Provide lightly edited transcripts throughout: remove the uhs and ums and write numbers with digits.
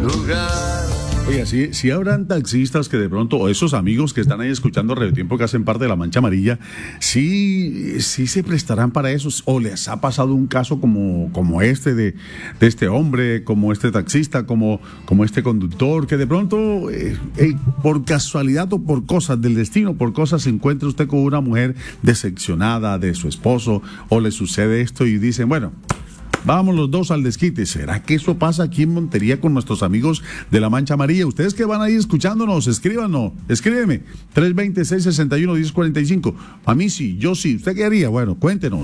lugar. Oiga, si habrán taxistas que de pronto, o esos amigos que están ahí escuchando Radio Tiempo que hacen parte de la Mancha Amarilla, sí se prestarán para eso, o les ha pasado un caso como este de este hombre, como este taxista, como este conductor, que de pronto, por casualidad o por cosas del destino, por cosas se encuentra usted con una mujer decepcionada de su esposo, o le sucede esto y dicen, bueno, vamos los dos al desquite. ¿Será que eso pasa aquí en Montería con nuestros amigos de la Mancha Amarilla? Ustedes que van ahí escuchándonos, escríbanos, escríbeme, 320-661-1045. A mí sí, yo sí. ¿Usted qué haría? Bueno, cuéntenos.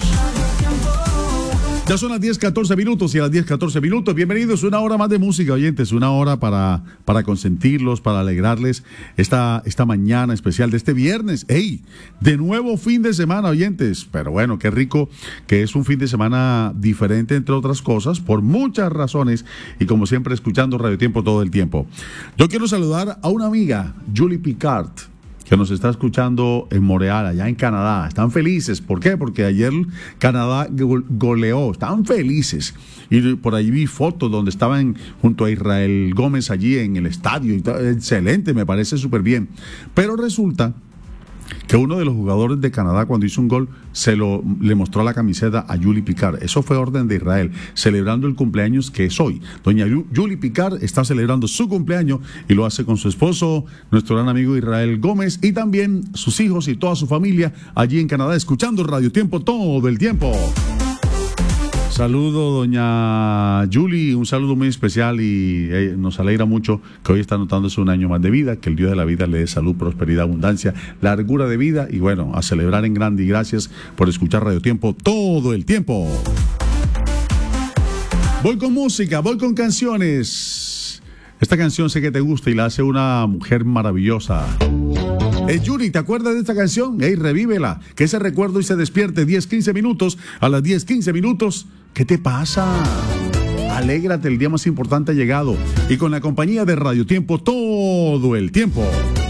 Ya son las 10:14 minutos y a las 10:14 minutos, bienvenidos, una hora más de música, oyentes, una hora para consentirlos, para alegrarles esta mañana especial de este viernes. ¡Ey! De nuevo fin de semana, oyentes, pero bueno, qué rico que es un fin de semana diferente, entre otras cosas, por muchas razones, y como siempre escuchando Radio Tiempo todo el tiempo. Yo quiero saludar a una amiga, Julie Picard, que nos está escuchando en Montreal, allá en Canadá. Están felices. ¿Por qué? Porque ayer Canadá goleó. Estaban felices. Y por ahí vi fotos donde estaban junto a Israel Gómez allí en el estadio. Excelente, me parece súper bien. Pero resulta que uno de los jugadores de Canadá, cuando hizo un gol, le mostró la camiseta a Julie Picard. Eso fue orden de Israel, celebrando el cumpleaños que es hoy. Doña Julie Picard está celebrando su cumpleaños y lo hace con su esposo, nuestro gran amigo Israel Gómez, y también sus hijos y toda su familia allí en Canadá, escuchando Radio Tiempo todo el tiempo. Saludo, doña Julie, un saludo muy especial, y nos alegra mucho que hoy está anotándose un año más de vida, que el Dios de la vida le dé salud, prosperidad, abundancia, largura de vida, y bueno, a celebrar en grande, y gracias por escuchar Radio Tiempo todo el tiempo. Voy con música, voy con canciones. Esta canción sé que te gusta y la hace una mujer maravillosa. Yuri, ¿te acuerdas de esta canción? Revívela, que ese recuerdo y se despierte 10-15 minutos. A las 10-15 minutos, ¿qué te pasa? Alégrate, el día más importante ha llegado. Y con la compañía de Radio Tiempo todo el tiempo.